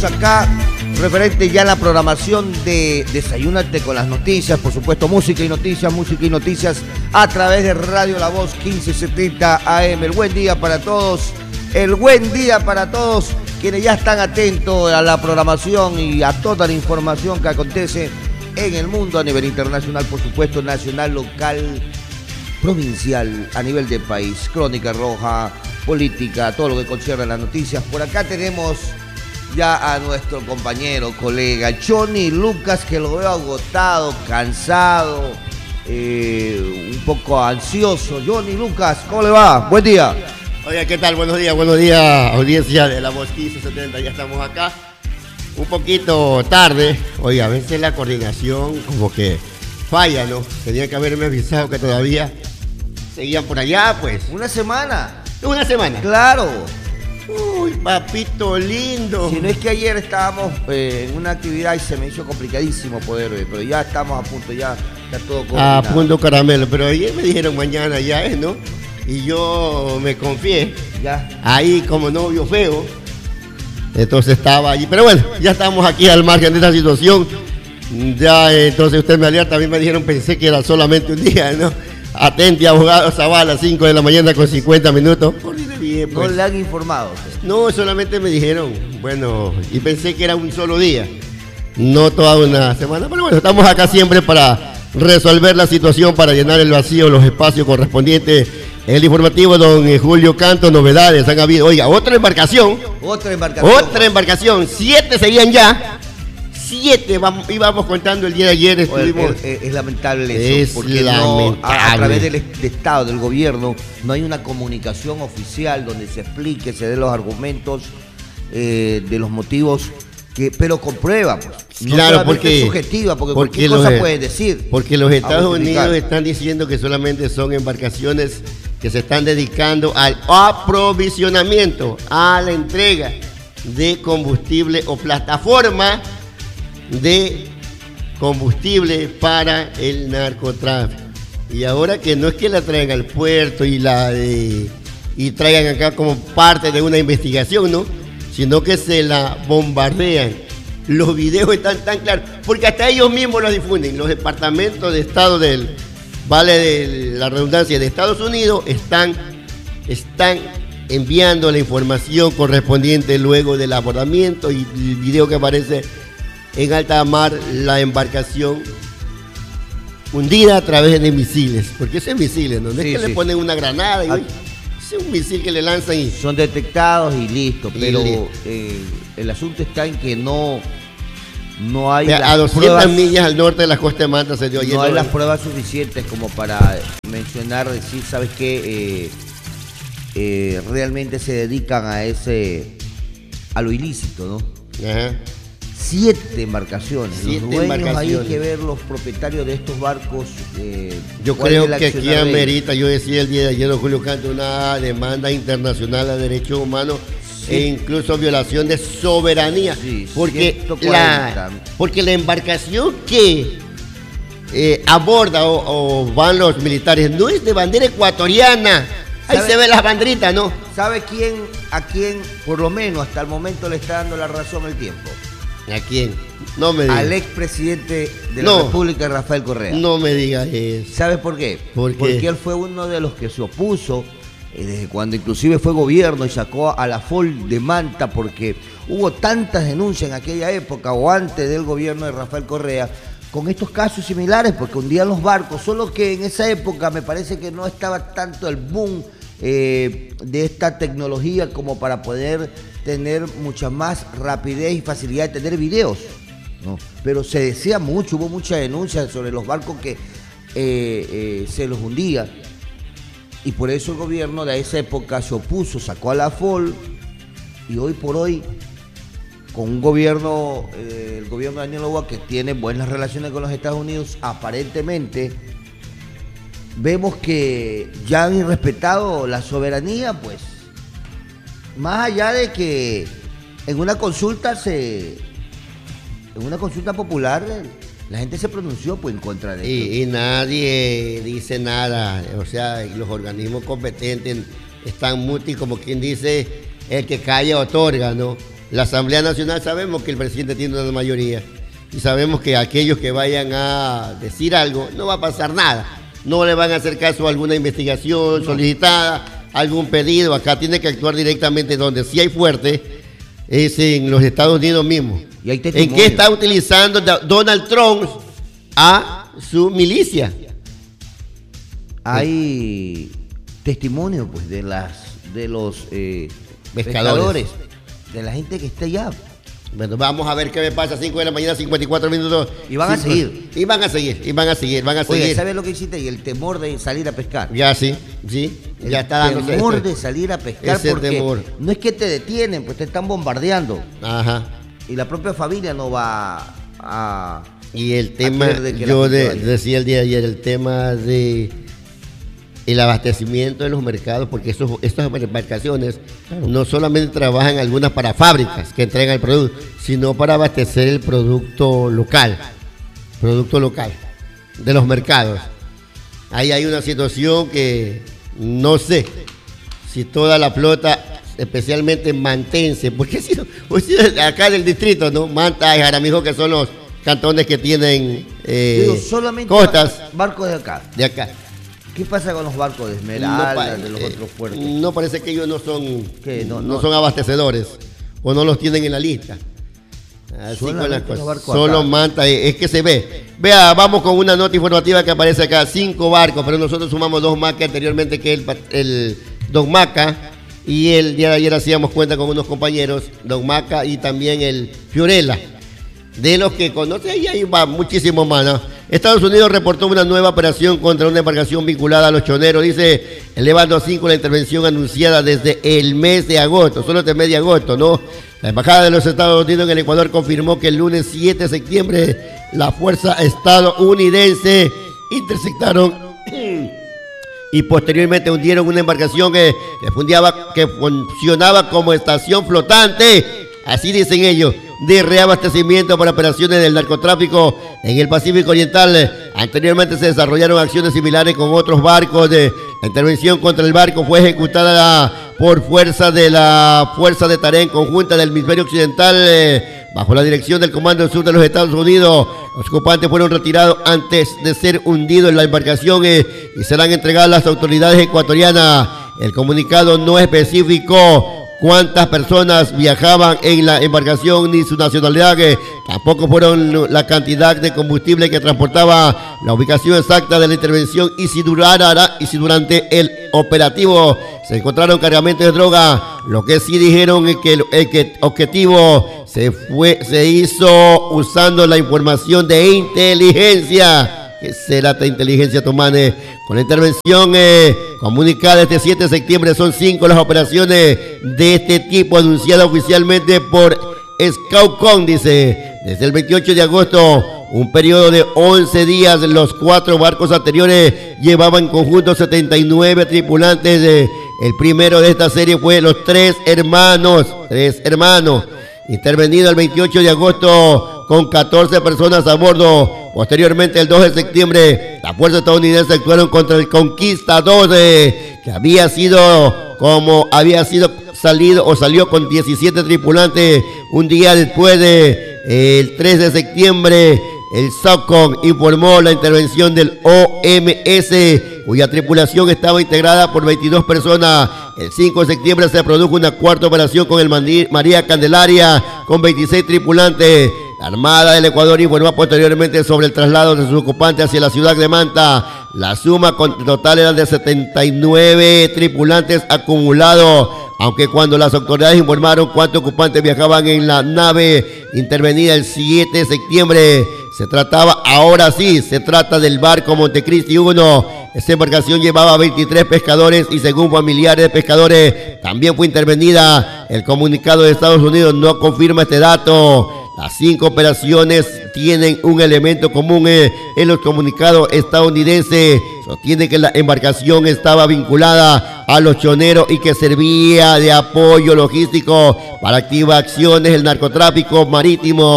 Acá, referente ya a la programación de Desayúnate con las noticias, por supuesto, música y noticias a través de Radio La Voz 1570 AM. El buen día para todos, quienes ya están atentos a la programación y a toda la información que acontece en el mundo a nivel internacional, por supuesto, nacional, local, provincial, a nivel del país. Crónica Roja, política, todo lo que concierne a las noticias. Por acá tenemos ya a nuestro compañero, colega Johnny Lucas, que lo veo agotado, cansado, un poco ansioso. Johnny Lucas, ¿cómo le va? Buen día. Oiga, ¿qué tal? Buenos días, audiencia de La Voz 1570. Ya estamos acá, un poquito tarde. Oiga, a veces la coordinación como que falla, ¿no? Tenía que haberme avisado que todavía seguían por allá, pues. ¿Una semana? Claro. Uy, papito lindo. Si no es que ayer estábamos en una actividad y se me hizo complicadísimo poder ver, pero ya estamos a punto, ya está todo coordinado. A punto caramelo, pero ayer me dijeron mañana ya es, ¿no? Y yo me confié. Ya. Ahí como novio feo. Entonces estaba allí. Pero bueno, ya estamos aquí al margen de esta situación. Ya, entonces usted me alerta, a mí me dijeron, pensé que era solamente un día, ¿no? Atenti, abogado Zavala, 5 de la mañana con 50 minutos. Bien, pues. ¿No le han informado? No, solamente me dijeron, bueno, y pensé que era un solo día, no toda una semana. Pero bueno, estamos acá siempre para resolver la situación, para llenar el vacío, los espacios correspondientes. El informativo, don Julio Canto, novedades han habido. Oiga, otra embarcación, 7 seguían ya. 7 íbamos contando el día de ayer. Estuvimos... Es lamentable eso, porque lamentable. A través del Estado, del gobierno, no hay una comunicación oficial donde se explique, se den los argumentos de los motivos, pero con prueba, pues. No claro, porque subjetiva, porque cualquier cosa puede decir. Porque los Estados Unidos están diciendo que solamente son embarcaciones que se están dedicando al aprovisionamiento, a la entrega de combustible o plataforma de combustible para el narcotráfico. Y ahora que no es que la traigan al puerto y traigan acá como parte de una investigación, ¿no? Sino que se la bombardean. Los videos están tan claros, porque hasta ellos mismos los difunden. Los departamentos de Estado de la redundancia, de Estados Unidos están enviando la información correspondiente luego del abordamiento, y el video que aparece en alta mar, la embarcación hundida a través de misiles, porque esos misiles, ¿no? No es que le ponen una granada, es un misil que le lanzan y son detectados y listo, pero el asunto está en que no hay a 200 millas al norte de la costa de Manta se dio ayer. No hay las pruebas suficientes como para mencionar, decir, ¿sabes qué? Realmente se dedican a lo ilícito, ¿no? Ajá. 7 embarcaciones. 7 los dueños, embarcaciones. Hay que ver los propietarios de estos barcos. Yo creo que aquí amerita, yo decía el día de ayer, don Julio Canto, una demanda internacional a derechos humanos, sí, e incluso violación de soberanía. Sí, porque la embarcación que aborda o van los militares no es de bandera ecuatoriana. Ahí se ven las banderitas, ¿no? ¿Sabe a quién, por lo menos hasta el momento, le está dando la razón el tiempo? ¿A quién? No me digas. Al expresidente de la República, Rafael Correa. No me digas eso. ¿Sabes por qué? Porque él fue uno de los que se opuso desde cuando inclusive fue gobierno y sacó a la FOL de Manta, porque hubo tantas denuncias en aquella época o antes del gobierno de Rafael Correa con estos casos similares, porque hundían los barcos, solo que en esa época me parece que no estaba tanto el boom de esta tecnología como para poder tener mucha más rapidez y facilidad de tener videos, ¿no? Pero se decía mucho, hubo mucha denuncia sobre los barcos que se los hundía, y por eso el gobierno de esa época se opuso, sacó a la FOL, y hoy por hoy, con un gobierno, el gobierno de Daniel Noboa, que tiene buenas relaciones con los Estados Unidos, aparentemente vemos que ya han respetado la soberanía, pues, más allá de que en una consulta popular la gente se pronunció, pues, en contra de esto. Y nadie dice nada, o sea, los organismos competentes están muti, como quien dice, el que calla otorga, ¿no? la Asamblea Nacional sabemos que el presidente tiene una mayoría y sabemos que aquellos que vayan a decir algo no va a pasar nada, no le van a hacer caso a alguna investigación solicitada, algún pedido. Acá tiene que actuar directamente donde sí hay fuerte, es en los Estados Unidos mismos. ¿En qué está utilizando Donald Trump a su milicia? Hay testimonio pues de los pescadores, de la gente que está allá. Bueno, vamos a ver qué me pasa. 5 de la mañana, 54 minutos. Y van a seguir. Y van a seguir. Oye, ¿sabes lo que hiciste? Y el temor de salir a pescar. Ya sí. Ya está dándose. El temor de salir a pescar, porque no es que te detienen, pues te están bombardeando. Ajá. Y la propia familia no va a... Y el tema, yo decía el día de ayer, el tema de el abastecimiento de los mercados, porque estas embarcaciones no solamente trabajan algunas para fábricas que entregan el producto, sino para abastecer el producto local de los mercados. Ahí hay una situación que no sé si toda la flota, especialmente mantense, porque si acá del distrito, ¿no? Manta y Jaramillo, que son los cantones que tienen solamente costas. Barcos de acá. ¿Qué pasa con los barcos de Esmeralda, de los otros puertos? No, parece que ellos no son abastecedores o no los tienen en la lista. Así con las cosas. Solo Manta, es que se ve. Vea, vamos con una nota informativa que aparece acá. 5 barcos, pero nosotros sumamos 2 más que anteriormente, que el Don Maca. Y el día de ayer hacíamos cuenta con unos compañeros, Don Maca y también el Fiorella. De los que conoce, y ahí va muchísimo más, ¿no? Estados Unidos reportó una nueva operación contra una embarcación vinculada a los choneros. Dice el Levando 5, la intervención anunciada desde el mes de agosto, solo desde el mes de agosto, ¿no? La Embajada de los Estados Unidos en el Ecuador confirmó que el lunes 7 de septiembre la fuerza estadounidense interceptaron y posteriormente hundieron una embarcación que funcionaba como estación flotante, así dicen ellos, de reabastecimiento para operaciones del narcotráfico en el Pacífico Oriental. Anteriormente se desarrollaron acciones similares con otros barcos. La intervención contra el barco fue ejecutada por la Fuerza de Tarea Conjunta del Hemisferio Occidental bajo la dirección del Comando Sur de los Estados Unidos. Los ocupantes fueron retirados antes de ser hundidos en la embarcación y serán entregados a las autoridades ecuatorianas. El comunicado no especificó cuántas personas viajaban en la embarcación ni su nacionalidad, que tampoco fueron la cantidad de combustible que transportaba, la ubicación exacta de la intervención y si durante el operativo se encontraron cargamentos de droga. Lo que sí dijeron es que el objetivo se hizo usando la información de inteligencia. ¿Qué será esta inteligencia, Tomane? Con la intervención comunicada este 7 de septiembre, son 5 las operaciones de este tipo anunciadas oficialmente por Scoutcom, dice. Desde el 28 de agosto, un periodo de 11 días, los 4 barcos anteriores llevaban en conjunto 79 tripulantes. El primero de esta serie fue los Tres Hermanos, intervenido el 28 de agosto con 14 personas a bordo. Posteriormente, el 2 de septiembre, la fuerza estadounidense actuaron contra el Conquistador, que salió con 17 tripulantes. Un día después el 3 de septiembre, el SOCOM informó la intervención del OMS, cuya tripulación estaba integrada por 22 personas. El 5 de septiembre se produjo una cuarta operación con el María Candelaria, con 26 tripulantes. La Armada del Ecuador informó posteriormente sobre el traslado de sus ocupantes hacia la ciudad de Manta. La suma total era de 79 tripulantes acumulados, aunque cuando las autoridades informaron cuántos ocupantes viajaban en la nave intervenida el 7 de septiembre, se trata del barco Montecristi 1. Esa embarcación llevaba 23 pescadores y según familiares de pescadores también fue intervenida. El comunicado de Estados Unidos no confirma este dato. Las 5 operaciones tienen un elemento común. En los comunicados estadounidenses sostiene que la embarcación estaba vinculada a los choneros y que servía de apoyo logístico para activar acciones del narcotráfico marítimo.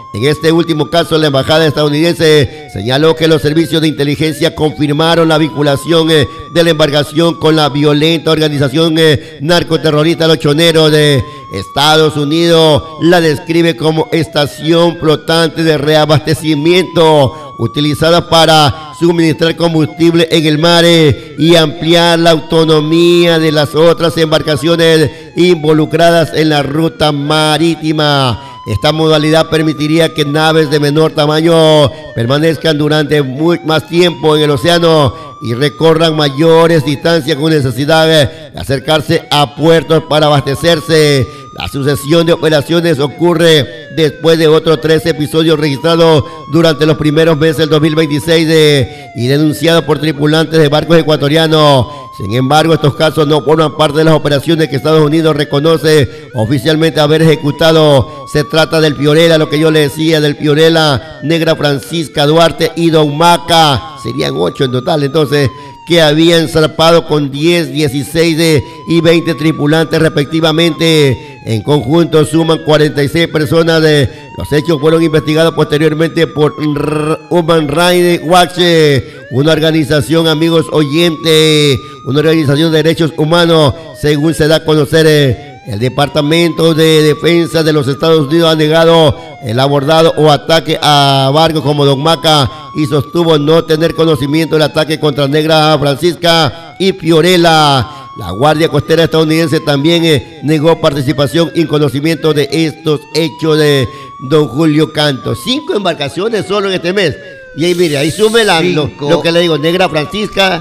En este último caso, la embajada estadounidense señaló que los servicios de inteligencia confirmaron la vinculación de la embarcación con la violenta organización narcoterrorista Los Choneros de Estados Unidos. La describe como estación flotante de reabastecimiento utilizada para suministrar combustible en el mar y ampliar la autonomía de las otras embarcaciones involucradas en la ruta marítima. Esta modalidad permitiría que naves de menor tamaño permanezcan durante más tiempo en el océano y recorran mayores distancias con necesidad de acercarse a puertos para abastecerse. La sucesión de operaciones ocurre después de otros 3 episodios registrados durante los primeros meses del 2026 y denunciados por tripulantes de barcos ecuatorianos. Sin embargo, estos casos no forman parte de las operaciones que Estados Unidos reconoce oficialmente haber ejecutado. Se trata del Fiorella, lo que yo le decía, del Fiorella, Negra Francisca Duarte y Don Maca. Serían 8 en total, entonces, que habían zarpado con 10, 16 y 20 tripulantes respectivamente. En conjunto suman 46 personas. Los hechos fueron investigados posteriormente por Human Rights Watch, una organización, amigos oyentes, una organización de derechos humanos. Según se da a conocer, el Departamento de Defensa de los Estados Unidos ha negado el abordado o ataque a barcos como Don Maca y sostuvo no tener conocimiento del ataque contra Negra Francisca y Fiorella. La Guardia Costera estadounidense también negó participación y conocimiento de estos hechos de don Julio Canto. 5 embarcaciones solo en este mes. Y ahí mire, ahí sume lo que le digo, Negra Francisca,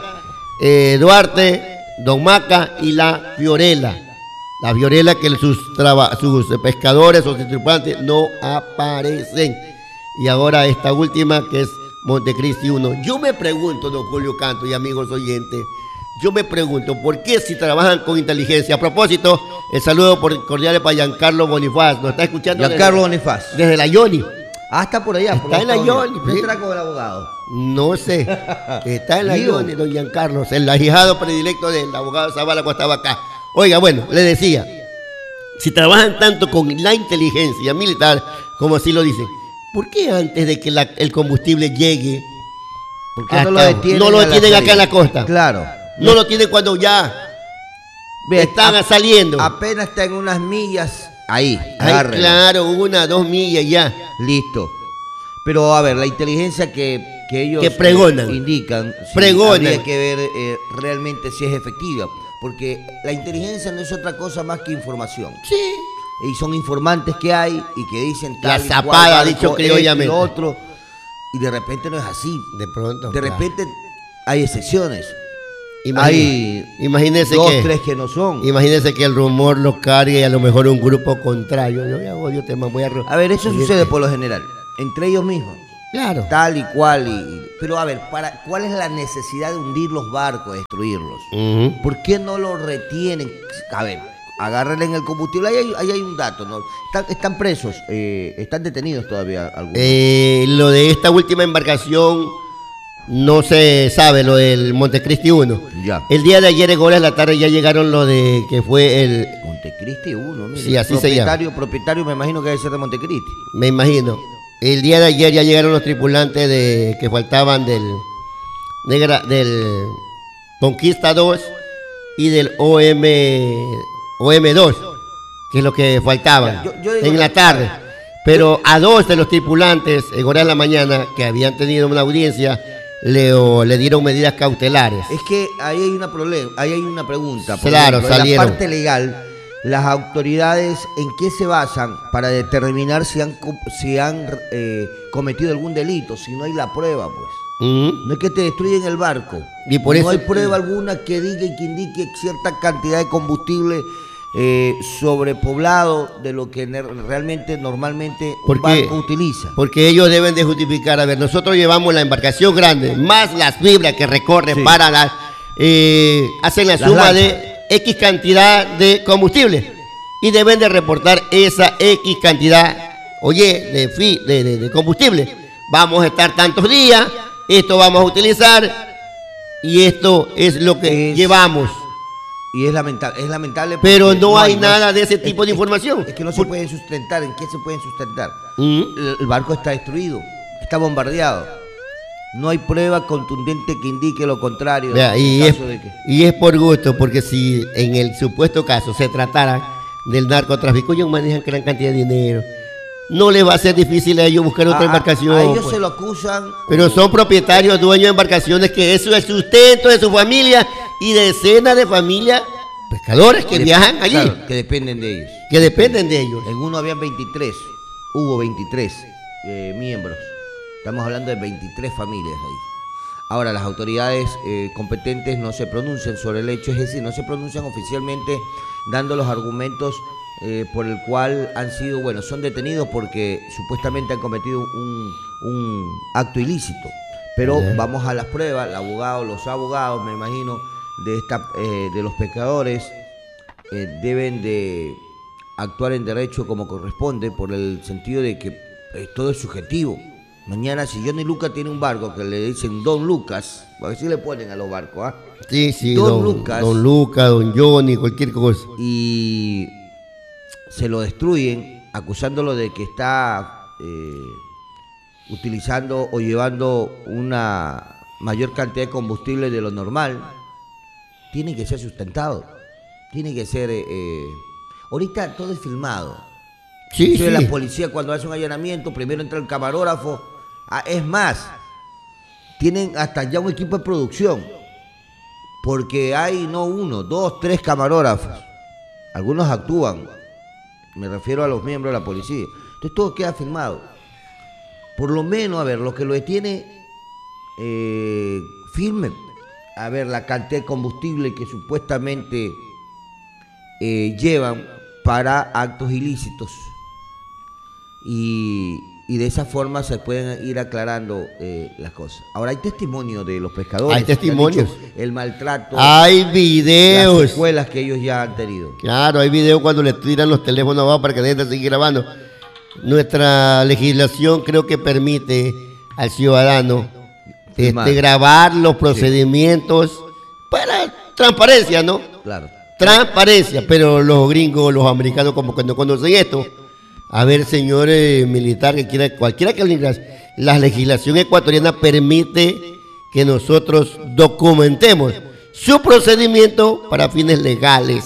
Duarte, Don Maca y la Fiorella. La Fiorella que sus pescadores o tripulantes no aparecen. Y ahora esta última que es Montecristi 1. Yo me pregunto, don Julio Canto y amigos oyentes, yo me pregunto, ¿por qué si trabajan con inteligencia? A propósito, el saludo cordial para Giancarlo Bonifaz. Nos está escuchando Giancarlo Bonifaz. Desde la Yoni. Ah, está por allá. Está en la Yoni. ¿Qué trae con el abogado? No sé. Está en la Yoni, don Giancarlo. El ahijado predilecto del abogado Zavala cuando estaba acá. Oiga, bueno, le decía, si trabajan tanto con la inteligencia militar, como así lo dicen, ¿por qué antes de que el combustible llegue, ¿por qué no lo detienen acá en la costa? Claro. No lo tienen cuando ya están saliendo. Apenas está en unas millas, ahí. Claro, 1, 2 millas ya. Listo. Pero a ver, la inteligencia que ellos pregonan, indican, habría que ver realmente si es efectiva. Porque la inteligencia no es otra cosa más que información. Sí. Y son informantes que hay y que dicen tal la zapada, dicho criollamente, lo otro, y de repente no es así. De pronto. De repente hay excepciones. Imagínese 2, 3 que no son. Imagínese que el rumor lo cargue a lo mejor un grupo contrario. A ver, eso sucede por lo general, entre ellos mismos. Claro. Tal y cual. Pero a ver, ¿cuál es la necesidad de hundir los barcos, destruirlos? ¿Por qué no los retienen? A ver, agárrenle en el combustible. Ahí hay un dato, ¿no? Están presos, están detenidos todavía algunos. Lo de esta última embarcación no se sabe, lo del Montecristi 1. Ya. El día de ayer, en horas de la tarde, ya llegaron lo de que fue el Montecristi 1, mire. Sí, así se llama. Propietario, me imagino que debe ser de Montecristi. Me imagino. El día de ayer ya llegaron los tripulantes que faltaban del Conquista 2 y del OM2, que es lo que faltaban en la tarde. Pero a 2 de los tripulantes en horas de la mañana que habían tenido una audiencia le dieron medidas cautelares. Es que ahí hay una pregunta. Claro, ejemplo, salieron. En la parte legal, las autoridades, ¿en qué se basan para determinar si han cometido algún delito? Si no hay la prueba, pues. No es que te destruyen el barco. Y por no hay prueba alguna que diga y que indique cierta cantidad de combustible sobrepoblado de lo que normalmente un barco utiliza. Porque ellos deben de justificar. A ver, nosotros llevamos la embarcación grande, más las fibras que recorren para hacen la suma de X cantidad de combustible y deben de reportar esa X cantidad, de combustible. Vamos a estar tantos días, esto vamos a utilizar y esto es lo que llevamos. Y es lamentable. Pero no hay nada de ese tipo de información. Es que no se puede sustentar. ¿En qué se pueden sustentar? El barco está destruido, está bombardeado. No hay prueba contundente que indique lo contrario. Y es por gusto, porque si en el supuesto caso se tratara del narcotráfico, ellos manejan gran cantidad de dinero. No les va a ser difícil a ellos buscar otra embarcación. A ellos se lo acusan. Pero son propietarios, dueños de embarcaciones, que eso es el sustento de su familia y decenas de familias pescadores que viajan allí. Claro, que dependen de ellos. Que dependen de ellos. En uno habían 23, hubo 23 miembros. Estamos hablando de 23 familias ahí. Ahora, las autoridades competentes no se pronuncian sobre el hecho, es decir, no se pronuncian oficialmente dando los argumentos por el cual han sido, son detenidos porque supuestamente han cometido un acto ilícito. Pero vamos a las pruebas, los abogados, me imagino, de los pescadores deben de actuar en derecho como corresponde, por el sentido de que todo es subjetivo. Mañana, si Johnny Lucas tiene un barco que le dicen Don Lucas, porque así le ponen a los barcos, ¿ah? Sí, Don Lucas, Don Johnny, cualquier cosa. Y se lo destruyen acusándolo de que está utilizando o llevando una mayor cantidad de combustible de lo normal. Tiene que ser sustentado, tiene que ser... ahorita todo es filmado. Sí. La policía cuando hace un allanamiento, primero entra el camarógrafo. Es más, tienen hasta ya un equipo de producción, porque hay no 1, 2, 3 camarógrafos. Algunos actúan, me refiero a los miembros de la policía. Entonces todo queda filmado. Por lo menos, a ver, lo que lo detiene, filmen. A ver la cantidad de combustible que supuestamente llevan para actos ilícitos. Y de esa forma se pueden ir aclarando las cosas. Ahora hay testimonios de los pescadores. Hay testimonios. El maltrato. Hay videos. Las secuelas que ellos ya han tenido. Claro, hay videos cuando les tiran los teléfonos abajo para que dejen de seguir grabando. Nuestra legislación creo que permite al ciudadano grabar los procedimientos para transparencia, ¿no? Claro. Transparencia, pero los gringos, los americanos como que no conocen esto. A ver, señor militar, cualquiera que la legislación ecuatoriana permite que nosotros documentemos su procedimiento para fines legales.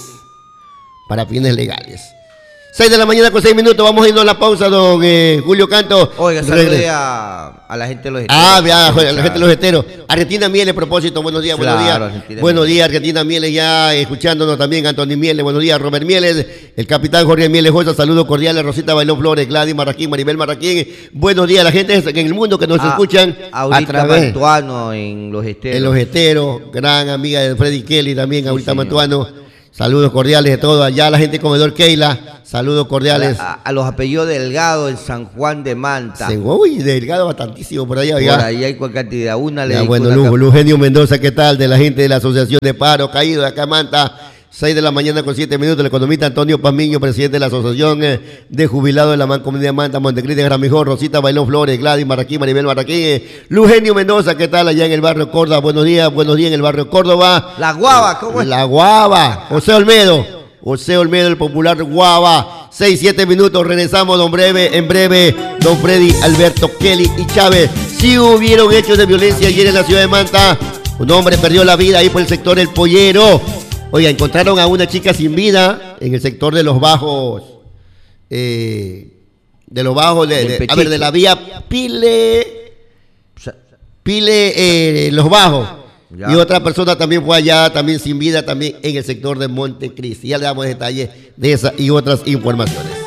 6 de la mañana con 6 minutos, vamos a ir a la pausa, don Julio Canto. Oiga, salude a la gente de los esteros. A la gente de los esteros. Argentina Mieles, propósito, buenos días, buenos días, Argentina Mieles, ya escuchándonos también, Antonio Mieles, buenos días, Robert Mieles, el capitán Jorge Mieles Josa, saludos cordiales, Rosita Bailón Flores, Gladys Marraquín, Maribel Marraquín, buenos días a la gente en el mundo que nos escuchan a través Mantuano en los esteros. En los esteros, gran amiga de Freddy Kelly también, ahorita Mantuano. Saludos cordiales de todo allá, la gente de Comedor Keila, saludos cordiales. A los apellidos Delgado en San Juan de Manta. Uy, Delgado bastantísimo por allá. Por ahí hay cualquier cantidad. Lugenio Mendoza, ¿qué tal? De la gente de la Asociación de Paro Caído de acá Manta. 6 de la mañana con 7 minutos, el economista Antonio Pamiño, presidente de la Asociación de Jubilados de la Mancomunidad Manta, Montecristi, Gramijón, Rosita Bailón Flores, Gladys Marraquín, Maribel Marraquín, Lugenio Mendoza, ¿qué tal? Allá en el barrio Córdoba, buenos días en el barrio Córdoba. La Guava, ¿cómo es? La Guava, José Olmedo, el popular Guava. 6-7 minutos, regresamos en breve, don Freddy, Alberto, Kelly y Chávez. Si hubieron hechos de violencia ayer en la ciudad de Manta, un hombre perdió la vida ahí por el sector El Pollero. Oiga, encontraron a una chica sin vida en el sector de los bajos, de la vía Pile, Los Bajos. Ya. Y otra persona también fue allá, también sin vida, también en el sector de Montecristi. Ya le damos detalles de esas y otras informaciones.